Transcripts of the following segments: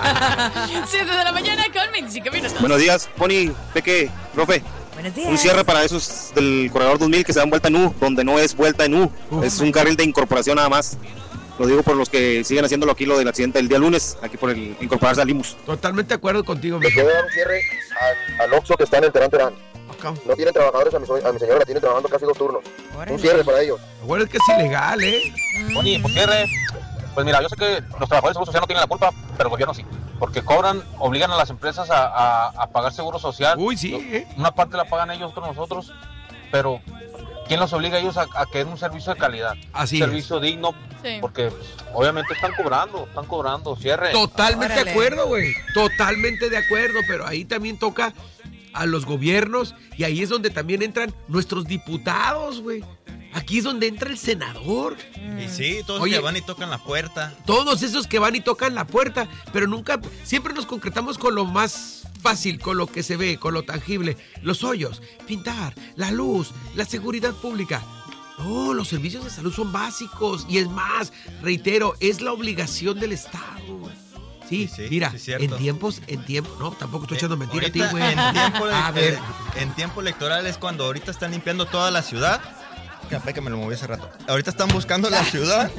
7 de la mañana con 25 minutos. Buenos días, Pony, Peque, profe. Buenos días. Un cierre para esos del corredor 2000 que se dan vuelta en U, donde no es vuelta en U, es un carril de incorporación nada más. Lo digo por los que siguen haciéndolo aquí, lo del accidente del día lunes, aquí por el incorporarse al Limus. Totalmente de acuerdo contigo, Le mijo. quiero dar un cierre al Oxxo que está en el Terán Terán. No tienen trabajadores, a mi señora la tienen trabajando casi 2 turnos. Órale. Un cierre para ellos. Bueno, es que es ilegal, ¿eh? Oye, ¿por qué? Pues mira, yo sé que los trabajadores de seguro social no tienen la culpa, pero el gobierno sí. Porque obligan a las empresas a pagar seguro social. Uy, sí, Una parte la pagan ellos, otra nosotros. Pero, ¿quién los obliga a ellos a que den un servicio de calidad? Así un servicio digno, Sí. porque pues, obviamente están cobrando, cierre. Totalmente Órale. de acuerdo, güey. Totalmente de acuerdo, pero ahí también toca a los gobiernos y ahí es donde también entran nuestros diputados, güey. Aquí es donde entra el senador. Y sí, todos Oye, que van y tocan la puerta. Todos esos que van y tocan la puerta, pero nunca, siempre nos concretamos con lo más fácil, con lo que se ve, con lo tangible. Los hoyos, pintar, la luz, la seguridad pública. No, los servicios de salud son básicos y es más, reitero, es la obligación del Estado. Sí, Sí, mira, sí, cierto. en tiempo, no, tampoco estoy echando mentira a ti, Ahorita, güey. A ver, en tiempo electoral es cuando ahorita están limpiando toda la ciudad. Que me lo moví hace rato. Ahorita están buscando la ciudad.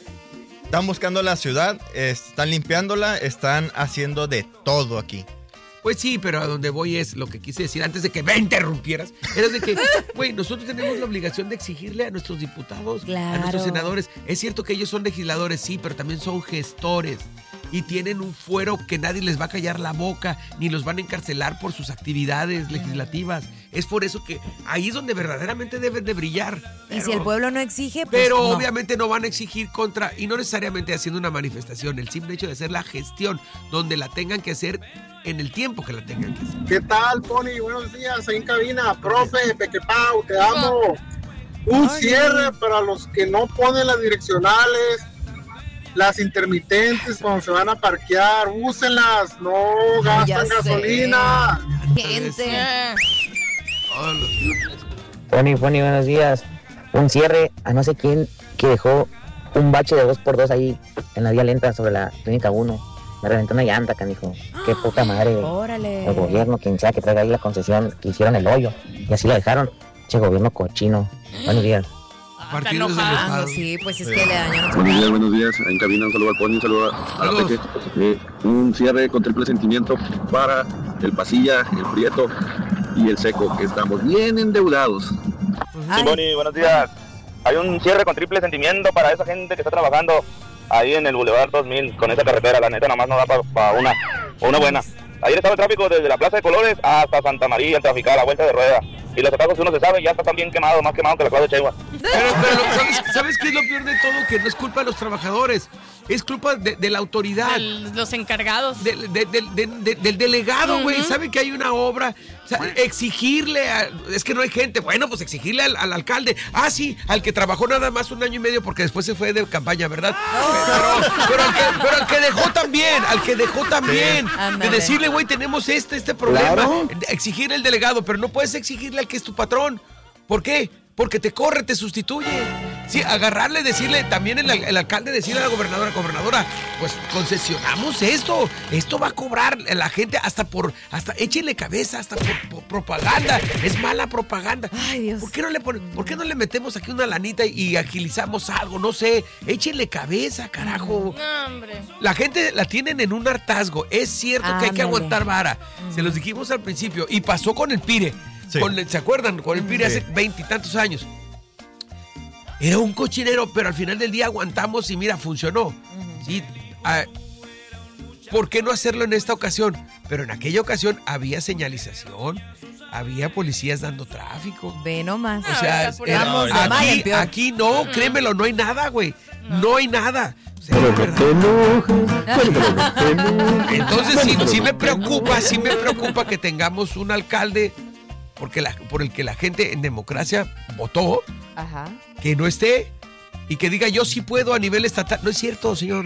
Están limpiándola, están haciendo de todo aquí. pues sí, pero a donde voy es lo que quise decir antes de que me interrumpieras. Era de que, güey, nosotros tenemos la obligación de exigirle a nuestros diputados, Claro. a nuestros senadores. Es cierto que ellos son legisladores, sí, pero también son gestores. Y tienen un fuero que nadie les va a callar la boca, ni los van a encarcelar por sus actividades legislativas. Es por eso que ahí es donde verdaderamente deben de brillar. Y si el pueblo no exige, pues Pero no. obviamente no van a exigir contra, y no necesariamente haciendo una manifestación, el simple hecho de hacer la gestión, donde la tengan que hacer en el tiempo que la tengan que hacer. ¿Qué tal, Pony? Buenos días, ahí en cabina. Profe, Pequepau, te amo. Un cierre para los que no ponen las direccionales, las intermitentes cuando se van a parquear. Úsenlas, no Ya gastan sé. gasolina. Gente. Pony, buenos días. Un cierre a no sé quién que dejó un bache de 2x2 ahí en la vía lenta sobre la Clínica 1. Me reventó una llanta, canijo. Qué puta madre. Órale. El gobierno, quien sea que traiga ahí la concesión, que hicieron el hoyo. Y así la dejaron. Che, gobierno cochino. Buenos días. Partidos del Ah, Estado. sí, pues es que le dañaron su Buenos días. Ahí en cabina, un saludo al Pony, un saludo a la Saludos. Peque. Un cierre con triple sentimiento para el Pasilla, el Prieto y el Seco, que estamos bien endeudados. Ay, Boni, buenos días. Hay un cierre con triple sentimiento para esa gente que está trabajando ahí en el Boulevard 2000 con esa carretera. La neta, nada más no da para una buena. Ayer estaba el tráfico desde la Plaza de Colores hasta Santa María, el traficado, la vuelta de rueda. Y los atajos, uno se sabe, ya está también quemado, más quemado que la Plaza de Chegua. Pero ¿sabes qué es lo peor de todo? Que no es culpa de los trabajadores, es culpa de la autoridad. Los encargados. Del delegado, güey. Sabe que hay una obra. O sea, exigirle es que no hay gente. Bueno, pues exigirle al alcalde. Ah, sí, al que trabajó nada más 1 año y medio porque después se fue de campaña, ¿verdad? Pero al que dejó también. De Ándale. decirle, güey, tenemos este problema. Claro. Exigir el delegado, pero no puedes exigirle al que es tu patrón. ¿Por qué? Porque te corre, te sustituye. Sí, agarrarle, decirle, también el alcalde decirle a la gobernadora, pues concesionamos esto va a cobrar la gente hasta échenle cabeza, hasta por propaganda, es mala propaganda. Ay, Dios. ¿Por qué no le metemos aquí una lanita y agilizamos algo? No sé, échenle cabeza, carajo. No, hombre. La gente la tienen en un hartazgo, es cierto que hay que Ándale. aguantar vara, se los dijimos al principio, y pasó con el PIRE. Sí. ¿Se acuerdan? Con el PIRE hace 20 y tantos años. Era un cochinero, pero al final del día aguantamos y mira, funcionó. Sí, ¿por qué no hacerlo en esta ocasión? Pero en aquella ocasión había señalización, había policías dando tráfico. Ve nomás. O sea, ahorita por Vamos de mal en peor. aquí no, créemelo, no hay nada, güey. No hay nada. O sea, Pero de no verdad. te enojes. Entonces sí me preocupa que tengamos un alcalde por el que la gente en democracia votó, Ajá. que no esté y que diga yo sí puedo a nivel estatal. No es cierto, señor.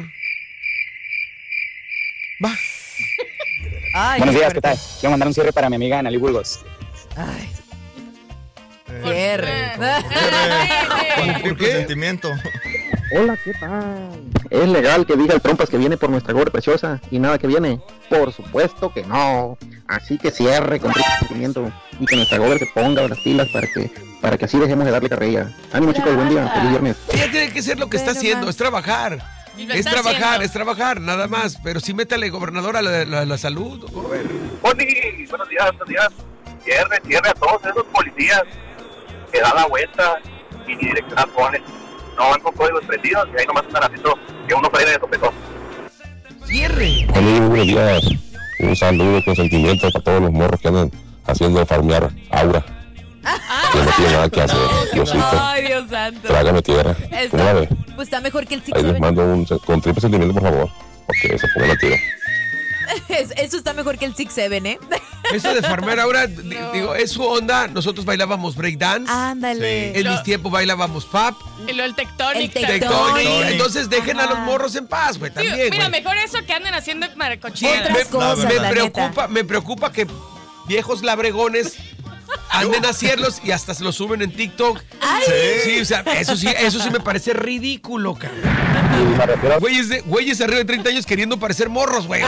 Va. Ay, Buenos qué días, ¿qué tal? fuerte. Quiero mandar un cierre para mi amiga Analí Burgos. Ay. Cierre. Con ¿Por triple qué? sentimiento. Hola, ¿qué tal? ¿Es legal que diga el trompas que viene por nuestra gorra preciosa y nada que viene? Por supuesto que no. Así que cierre con sentimiento y que nuestra gorra se ponga las pilas para que así dejemos de darle carrilla. Ánimo, chicos, buen día, feliz viernes. Ella tiene que ser lo que está haciendo, es trabajar. Es trabajar, nada más. Pero sí métale, gobernador, a la salud. Buenos días. Cierre a todos esos policías que dan la vuelta y ni direccional ponen. No van con códigos prendidos y ahí nomás andan haciendo que uno frene de sopetón. ¡Cierre! Buenos días. Un saludo con sentimiento para todos los morros que andan haciendo farmear aura. Que no tiene nada que hacer. Diosito. Ay, Dios santo. Trágame tierra. ¿Cómo la ve? Pues está mejor que el Ahí les 6-7. mando con triple sentimiento, por favor. Porque se pongan la tira. Eso está mejor que el 6-7, ¿eh? Eso de farmear ahora, digo, es su onda. Nosotros bailábamos breakdance. Ándale. En mis tiempos bailábamos pop. Y lo el tectonic. Entonces dejen a los morros en paz, güey, también, Mira, güey. mejor eso que anden haciendo Sí, maricochinadas. me preocupa que viejos labregones anden a hacerlos y hasta se los suben en TikTok. Sí, o sea, eso sí me parece ridículo, cabrón. Güeyes arriba de 30 años queriendo parecer morros, güey. O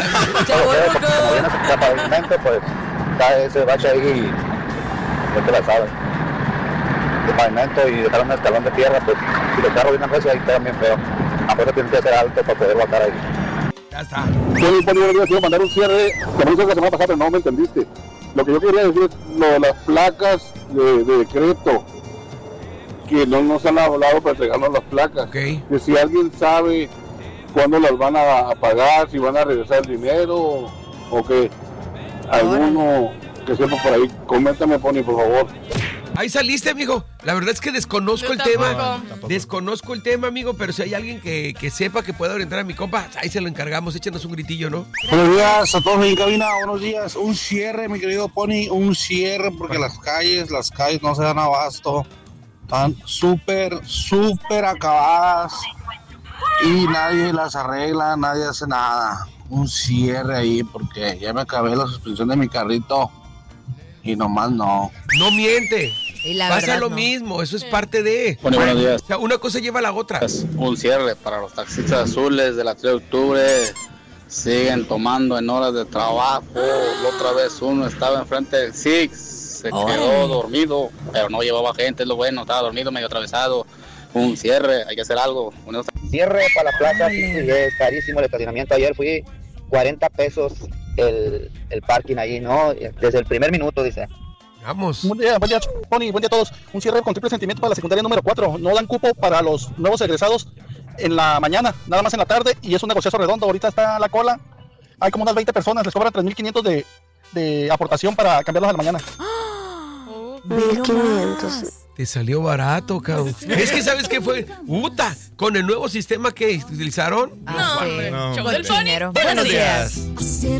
sea, pavimento, pues está ese bache ahí, no te la saben. De pavimento y dejar un escalón de tierra, pues si los carros vienen recio ahí quedan bien feo. Aparte tienes que hacer alto para poder bajar ahí. Ya está. Yo quiero mandar un cierre, que me hizo la semana pasada, pero no me entendiste. Lo que yo quería decir es las placas de decreto, que no se han hablado para entregarnos las placas. Que si alguien sabe cuándo las van a pagar, si van a regresar el dinero o que alguno que sepa por ahí, coméntame, Pony, por favor. Ahí saliste, amigo. La verdad es que desconozco el tema. Desconozco el tema, amigo, pero si hay alguien que sepa que pueda orientar a mi compa, ahí se lo encargamos. Échanos un gritillo, ¿no? Buenos días a todos en cabina, buenos días. Un cierre, mi querido Pony, un cierre porque las calles no se dan abasto. Están súper acabadas y nadie las arregla, nadie hace nada. Un cierre ahí porque ya me acabé la suspensión de mi carrito y nomás no. No miente. Y la Pasa verdad, lo no. mismo, eso es parte de. Bueno, buenos días. O sea, una cosa lleva a la otra. Un cierre para los taxistas azules de la 3 de octubre. Siguen tomando en horas de trabajo. La otra vez uno estaba enfrente del Six, se quedó dormido, pero no llevaba gente, es lo bueno, estaba dormido, medio atravesado. Un cierre, hay que hacer algo. Cierre para la plaza, sí, es carísimo el estacionamiento. Ayer fui 40 pesos el parking allí, ¿no? Desde el primer minuto, dice. Vamos. Buen día, Pony, buen día a todos. Un cierre con triple sentimiento para la secundaria número 4. No dan cupo para los nuevos egresados en la mañana, nada más en la tarde, y es un negociazo redondo. Ahorita está la cola, hay como unas 20 personas, les cobran 3,500 de aportación para cambiarlos a la mañana. 1,500. Te salió barato, cabrón. Es que, ¿sabes qué fue? Uta, con el nuevo sistema que utilizaron. No, hombre. Con Show del Pony. dinero. Buenos días.